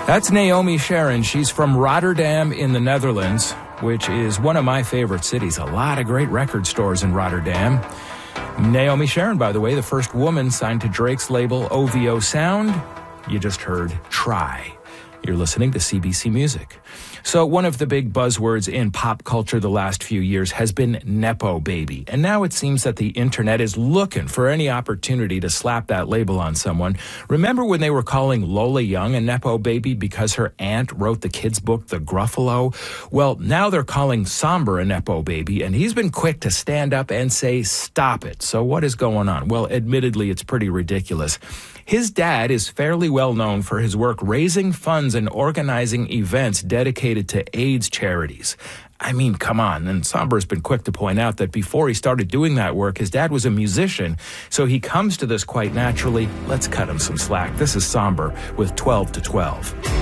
That's Naomi Sharon. She's from Rotterdam in the Netherlands, which is one of my favorite cities. A lot of great record stores in Rotterdam. Naomi Sharon, by the way, the first woman signed to Drake's label OVO Sound. You just heard Try. You're listening to CBC Music. So one of the big buzzwords in pop culture the last few years has been Nepo Baby. And now it seems that the internet is looking for any opportunity to slap that label on someone. Remember when they were calling Lola Young a Nepo Baby because her aunt wrote the kids' book, The Gruffalo? Well, now they're calling Somber a Nepo Baby, and he's been quick to stand up and say, stop it. So what is going on? Well, admittedly, it's pretty ridiculous. His dad is fairly well known for his work raising funds and organizing events dedicated to AIDS charities. I mean, come on. And Somber's been quick to point out that before he started doing that work, his dad was a musician, so he comes to this quite naturally. Let's cut him some slack. This is Somber with 12 to 12.